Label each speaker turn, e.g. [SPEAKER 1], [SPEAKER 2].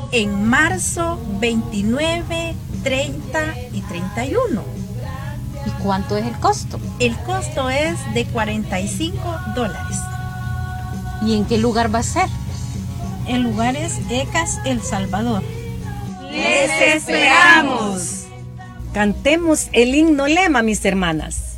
[SPEAKER 1] en marzo 29, 30 y 31.
[SPEAKER 2] ¿Y cuánto es el costo?
[SPEAKER 1] El costo es de $45.
[SPEAKER 2] ¿Y en qué lugar va a ser?
[SPEAKER 1] El lugar es ECAS El Salvador.
[SPEAKER 3] ¡Les esperamos! Cantemos el himno lema, mis hermanas.